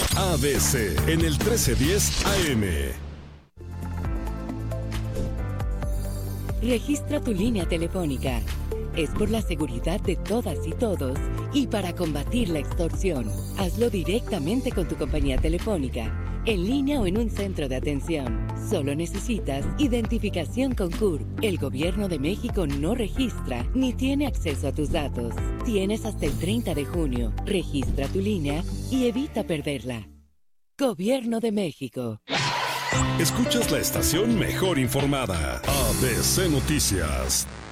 ABC en el 1310 AM. Registra tu línea telefónica. Es por la seguridad de todas y todos y para combatir la extorsión. Hazlo directamente con tu compañía telefónica, en línea o en un centro de atención. Solo necesitas identificación con CURP. El Gobierno de México no registra ni tiene acceso a tus datos. Tienes hasta el 30 de junio. Registra tu línea y evita perderla. Gobierno de México. Escuchas la estación mejor informada. ABC Noticias.